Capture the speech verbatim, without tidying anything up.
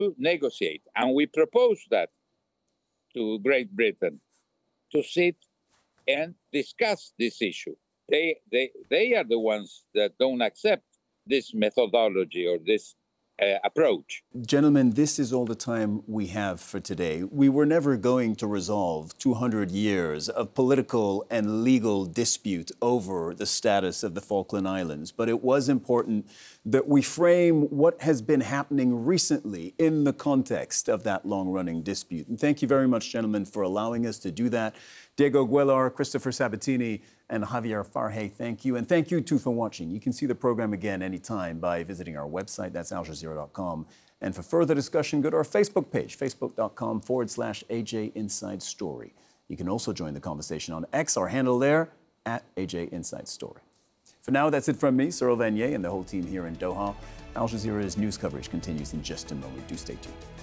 to negotiate. And we proposed that to Great Britain to sit and discuss this issue. They, they, they are the ones that don't accept this methodology or this uh, approach. Gentlemen, this is all the time we have for today. We were never going to resolve two hundred years of political and legal dispute over the status of the Falkland Islands, but it was important that we frame what has been happening recently in the context of that long-running dispute. And thank you very much, gentlemen, for allowing us to do that. Diego Aguilar, Christopher Sabatini, and Javier Farhay, thank you. And thank you, too, for watching. You can see the program again anytime by visiting our website. That's al jazeera dot com. And for further discussion, go to our Facebook page, facebook.com forward slash AJ Inside Story. You can also join the conversation on X, our handle there, at A J Inside Story. For now, that's it from me, Cyril Vanier, and the whole team here in Doha. Al Jazeera's news coverage continues in just a moment. Do stay tuned.